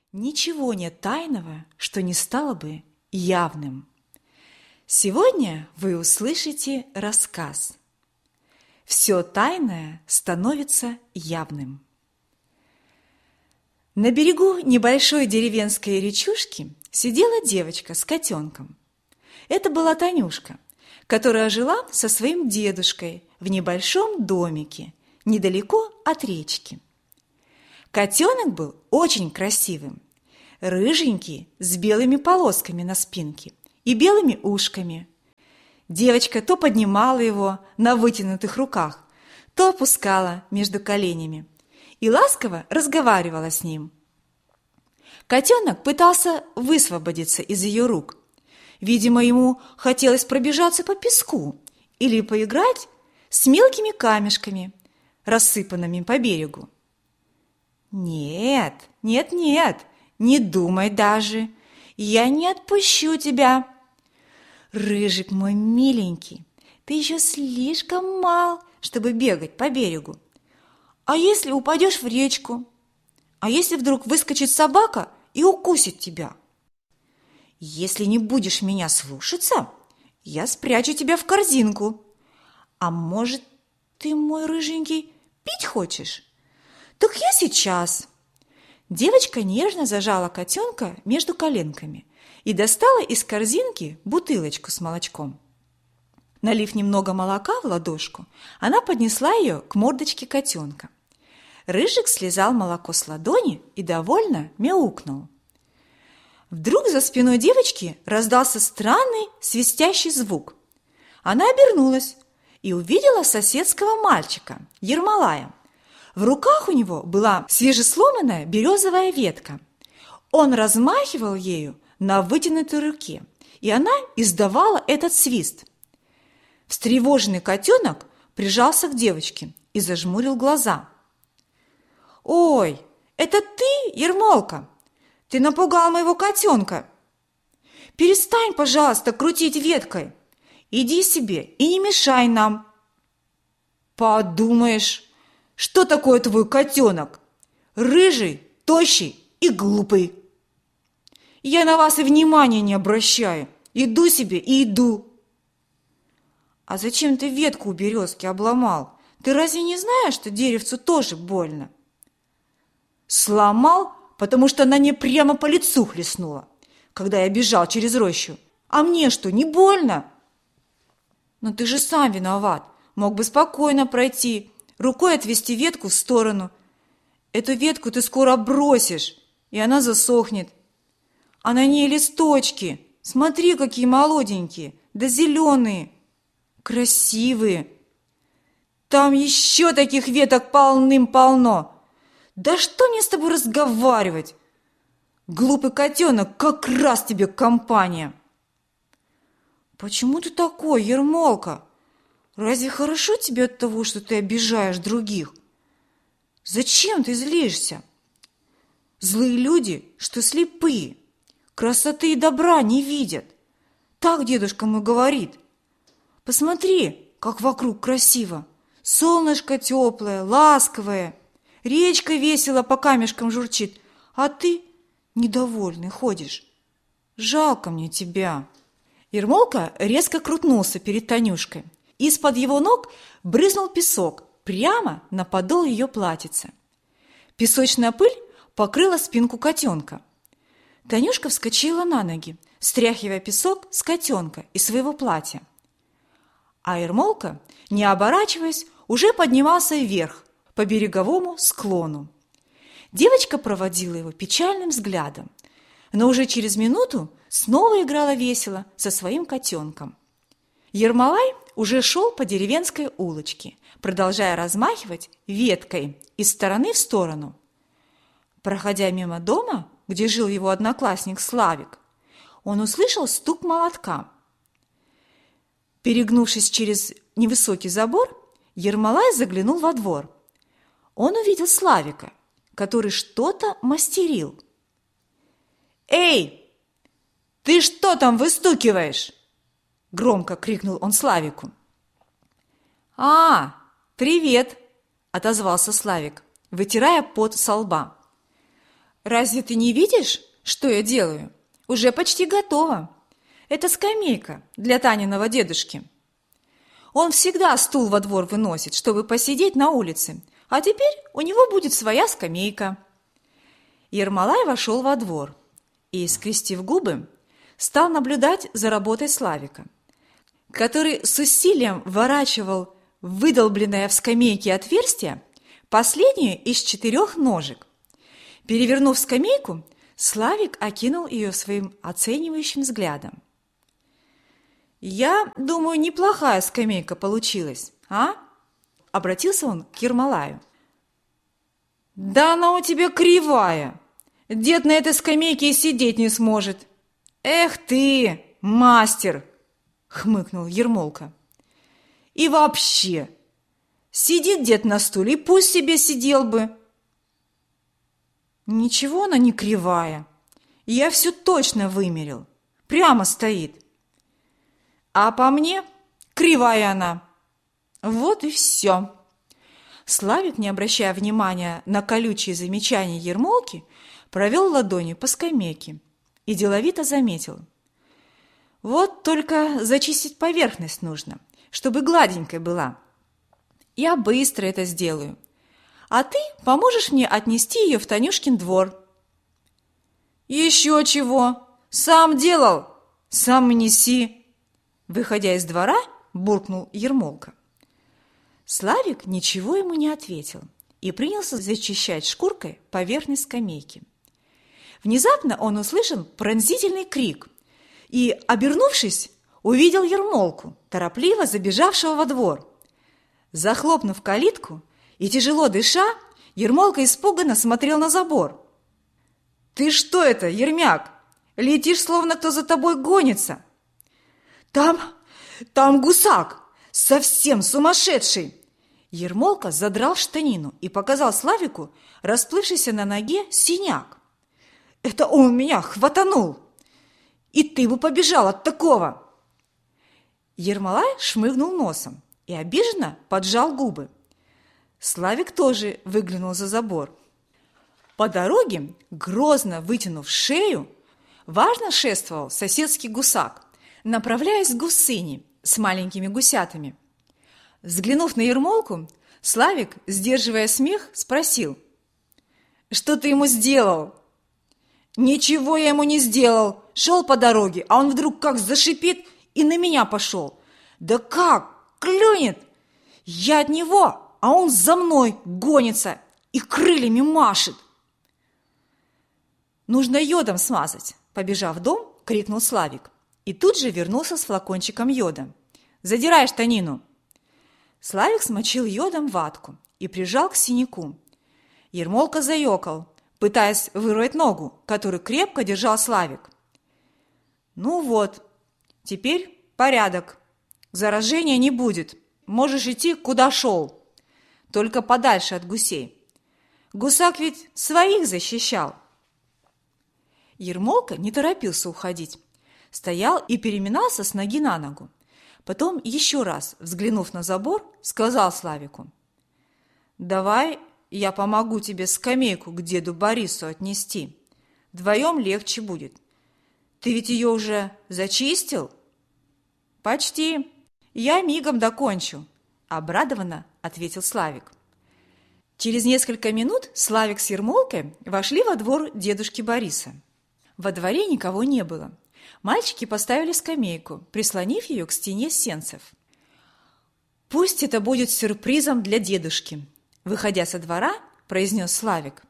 Ничего нет тайного, что не стало бы явным. Сегодня вы услышите рассказ. Все тайное становится явным. На берегу небольшой деревенской речушки сидела девочка с котенком. Это была Танюшка, которая жила со своим дедушкой в небольшом домике недалеко от речки. Котенок был очень красивым, рыженький, с белыми полосками на спинке и белыми ушками. Девочка то поднимала его на вытянутых руках, то опускала между коленями и ласково разговаривала с ним. Котенок пытался высвободиться из ее рук. Видимо, ему хотелось пробежаться по песку или поиграть с мелкими камешками, рассыпанными по берегу. «Нет, не думай даже, я не отпущу тебя. Рыжик мой миленький, ты еще слишком мал, чтобы бегать по берегу. А если упадешь в речку? А если вдруг выскочит собака и укусит тебя? Если не будешь меня слушаться, я спрячу тебя в корзинку. А может, ты, мой рыженький, пить хочешь? Так я сейчас». Девочка нежно зажала котенка между коленками и достала из корзинки бутылочку с молочком. Налив немного молока в ладошку, она поднесла ее к мордочке котенка. Рыжик слезал молоко с ладони и довольно мяукнул. Вдруг за спиной девочки раздался странный свистящий звук. Она обернулась и увидела соседского мальчика, Ермолая. В руках у него была свежесломанная березовая ветка. Он размахивал ею на вытянутой руке, и она издавала этот свист. Встревоженный котенок прижался к девочке и зажмурил глаза. «Ой, это ты, Ермолка? Ты напугал моего котенка! Перестань, пожалуйста, крутить веткой! Иди себе и не мешай нам!» «Подумаешь, что такое твой котенок? Рыжий, тощий и глупый. Я на вас и внимания не обращаю. Иду себе и иду». «А зачем ты ветку у березки обломал? Ты разве не знаешь, что деревцу тоже больно?» «Сломал, потому что она мне прямо по лицу хлестнула, когда я бежал через рощу. А мне что, не больно?» «Но ты же сам виноват. Мог бы спокойно пройти, рукой отвести ветку в сторону. Эту ветку ты скоро бросишь, и она засохнет. А на ней листочки. Смотри, какие молоденькие, да зеленые, красивые. Там еще таких веток полным-полно. Да что мне с тобой разговаривать? Глупый котенок, как раз тебе компания». «Почему ты такой, Ермолка? Разве хорошо тебе от того, что ты обижаешь других? Зачем ты злишься? Злые люди, что слепые, красоты и добра не видят. Так дедушка мой говорит. Посмотри, как вокруг красиво. Солнышко теплое, ласковое, речка весело по камешкам журчит, а ты недовольный ходишь. Жалко мне тебя». Ермолка резко крутнулся перед Танюшкой. Из-под его ног брызнул песок прямо на подол ее платьица. Песочная пыль покрыла спинку котенка. Танюшка вскочила на ноги, стряхивая песок с котенка и своего платья. А Ермолка, не оборачиваясь, уже поднимался вверх по береговому склону. Девочка проводила его печальным взглядом, но уже через минуту снова играла весело со своим котенком. Ермолай уже шел по деревенской улочке, продолжая размахивать веткой из стороны в сторону. Проходя мимо дома, где жил его одноклассник Славик, он услышал стук молотка. Перегнувшись через невысокий забор, Ермолай заглянул во двор. Он увидел Славика, который что-то мастерил. «Эй, ты что там выстукиваешь?» – громко крикнул он Славику. «А, привет!» – отозвался Славик, вытирая пот со лба. Разве ты не видишь, что я делаю? Уже почти готово. Это скамейка для Таниного дедушки. Он всегда стул во двор выносит, чтобы посидеть на улице, а теперь у него будет своя скамейка». Ермолай вошел во двор и, скрестив губы, стал наблюдать за работой Славика, который с усилием вворачивал в выдолбленное в скамейке отверстие последнюю из 4 ножек. Перевернув скамейку, Славик окинул ее своим оценивающим взглядом. «Я думаю, неплохая скамейка получилась, а?» Обратился он к Ермолаю. «Да она у тебя кривая! Дед на этой скамейке и сидеть не сможет!» «Эх ты, мастер!» — хмыкнул Ермолка. «И вообще, сидит дед на стуле, и пусть себе сидел бы!» «Ничего она не кривая. Я все точно вымерил. Прямо стоит. А по мне кривая она. Вот и все». Славик, не обращая внимания на колючие замечания Ермолки, провел ладонью по скамейке и деловито заметил: «Вот только зачистить поверхность нужно, чтобы гладенькой была. Я быстро это сделаю. А ты поможешь мне отнести ее в Танюшкин двор». «Еще чего! Сам делал, сам неси!» Выходя из двора, буркнул Ермолка. Славик ничего ему не ответил и принялся зачищать шкуркой поверхность скамейки. Внезапно он услышал пронзительный крик и, обернувшись, увидел Ермолку, торопливо забежавшего во двор. Захлопнув калитку и тяжело дыша, Ермолка испуганно смотрел на забор. «Ты что это, Ермяк? Летишь, словно кто за тобой гонится!» Там гусак, совсем сумасшедший!» Ермолка задрал штанину и показал Славику расплывшийся на ноге синяк. «Это он меня хватанул! И ты бы побежал от такого!» Ермолай шмыгнул носом и обиженно поджал губы. Славик тоже выглянул за забор. По дороге, грозно вытянув шею, важно шествовал соседский гусак, направляясь к гусыне с маленькими гусятами. Взглянув на Ермолку, Славик, сдерживая смех, спросил: «Что ты ему сделал?» «Ничего я ему не сделал. Шел по дороге, а он вдруг как зашипит и на меня пошел. Да как? Клюнет! Я от него, а он за мной гонится и крыльями машет!» «Нужно йодом смазать!» Побежав в дом, крикнул Славик и тут же вернулся с флакончиком йода. «Задирай штанину!» Славик смочил йодом ватку и прижал к синяку. Ермолка заёкал, пытаясь вырвать ногу, которую крепко держал Славик. «Ну вот, теперь порядок. Заражения не будет. Можешь идти, куда шел. Только подальше от гусей. Гусак ведь своих защищал». Ермолка не торопился уходить. Стоял и переминался с ноги на ногу. Потом, еще раз взглянув на забор, сказал Славику: «Давай я помогу тебе скамейку к деду Борису отнести. Вдвоем легче будет. Ты ведь ее уже зачистил?» «Почти. Я мигом докончу», – обрадованно ответил Славик. Через несколько минут Славик с Ермолкой вошли во двор дедушки Бориса. Во дворе никого не было. Мальчики поставили скамейку, прислонив ее к стене сенцев. «Пусть это будет сюрпризом для дедушки», – выходя со двора, произнес Славик.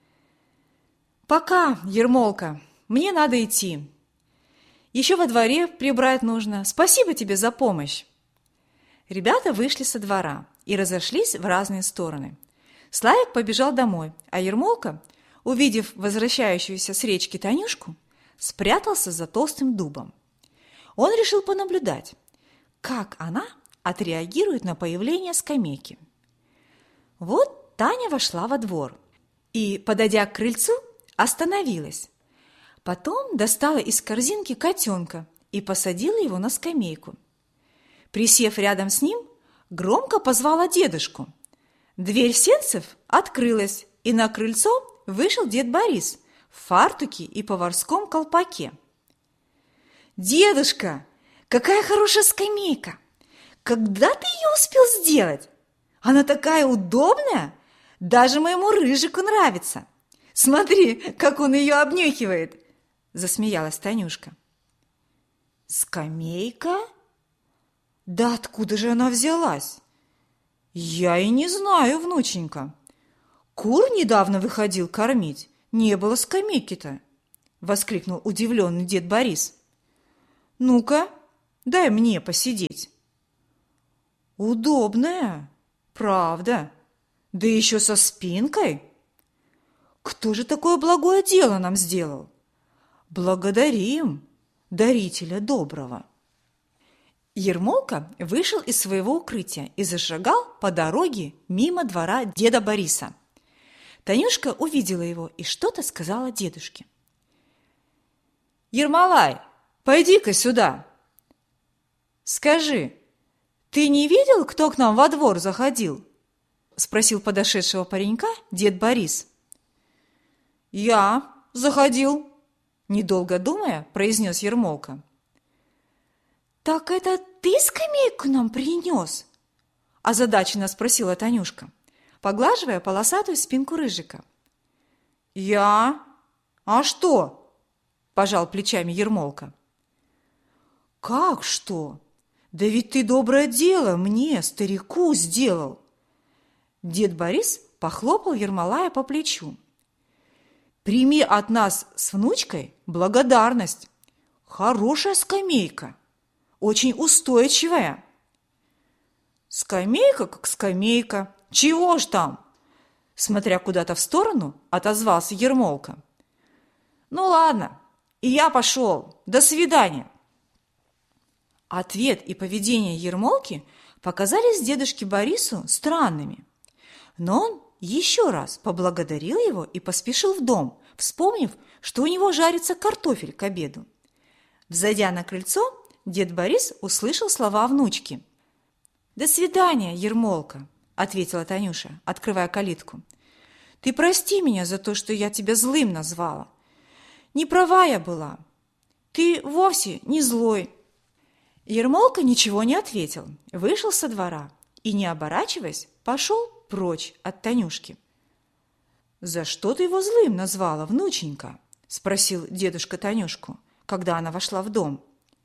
«Пока, Ермолка, мне надо идти. Еще во дворе прибрать нужно. Спасибо тебе за помощь». Ребята вышли со двора и разошлись в разные стороны. Славик побежал домой, а Ермолка, увидев возвращающуюся с речки Танюшку, спрятался за толстым дубом. Он решил понаблюдать, как она отреагирует на появление скамейки. Вот Таня вошла во двор и, подойдя к крыльцу, остановилась. Потом достала из корзинки котенка и посадила его на скамейку. Присев рядом с ним, громко позвала дедушку. Дверь сенцев открылась, и на крыльцо вышел дед Борис в фартуке и поварском колпаке. «Дедушка, какая хорошая скамейка! Когда ты ее успел сделать? Она такая удобная! Даже моему Рыжику нравится! Смотри, как он ее обнюхивает!» – засмеялась Танюшка. «Скамейка? Да откуда же она взялась? Я и не знаю, внученька. Кур недавно выходил кормить, не было скамейки-то!» – воскликнул удивленный дед Борис. «Ну-ка, дай мне посидеть». «Удобная, правда, да еще со спинкой. Кто же такое благое дело нам сделал? Благодарим дарителя доброго». Ермолка вышел из своего укрытия и зашагал по дороге мимо двора деда Бориса. Танюшка увидела его и что-то сказала дедушке. «Ермолай, пойди-ка сюда. Скажи, ты не видел, кто к нам во двор заходил?» – спросил подошедшего паренька дед Борис. «Я заходил», – недолго думая, произнес Ермолка. «Так это ты скамейку нам принес?» – озадаченно спросила Танюшка, поглаживая полосатую спинку Рыжика. «Я? А что?» – пожал плечами Ермолка. «Как что? Да ведь ты доброе дело мне, старику, сделал!» Дед Борис похлопал Ермолая по плечу. «Прими от нас с внучкой благодарность. Хорошая скамейка, очень устойчивая». «Скамейка как скамейка, чего ж там?» Смотря куда-то в сторону, отозвался Ермолка. «Ну ладно, и я пошел. До свидания». Ответ и поведение Ермолки показались дедушке Борису странными. Но он еще раз поблагодарил его и поспешил в дом, вспомнив, что у него жарится картофель к обеду. Взойдя на крыльцо, дед Борис услышал слова внучки. «До свидания, Ермолка», – ответила Танюша, открывая калитку. «Ты прости меня за то, что я тебя злым назвала. Не права я была. Ты вовсе не злой». Ермолка ничего не ответил, вышел со двора и, не оборачиваясь, пошел прочь от Танюшки. «За что ты его злым назвала, внученька?» – спросил дедушка Танюшку, когда она вошла в дом.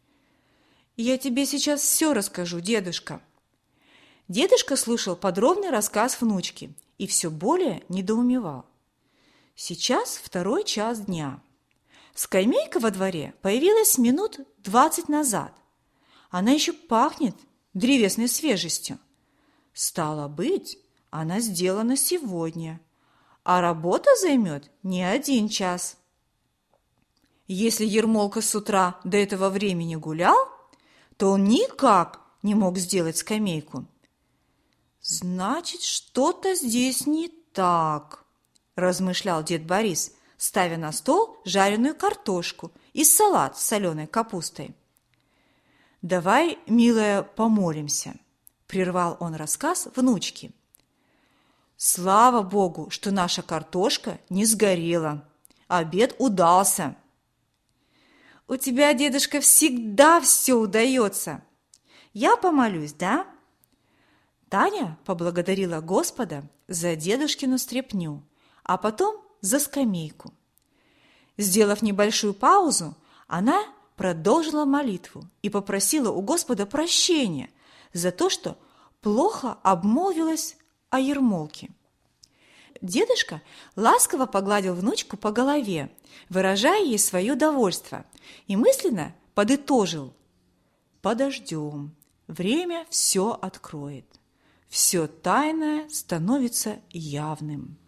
«Я тебе сейчас все расскажу, дедушка». Дедушка слушал подробный рассказ внучки и все более недоумевал. Сейчас 2 час дня. Скамейка во дворе появилась минут 20 назад. Она еще пахнет древесной свежестью. Стало быть, она сделана сегодня, а работа займет не 1 час. Если Ермолка с утра до этого времени гулял, то он никак не мог сделать скамейку. «Значит, что-то здесь не так», – размышлял дед Борис, ставя на стол жареную картошку и салат с соленой капустой. «Давай, милая, помолимся», – прервал он рассказ внучки. «Слава Богу, что наша картошка не сгорела. Обед удался». «У тебя, дедушка, всегда все удается. Я помолюсь, да?» Таня поблагодарила Господа за дедушкину стряпню, а потом за скамейку. Сделав небольшую паузу, она продолжила молитву и попросила у Господа прощения за то, что плохо обмолвилась о Ермолке. Дедушка ласково погладил внучку по голове, выражая ей свое довольство, и мысленно подытожил: «Подождем, время все откроет, все тайное становится явным».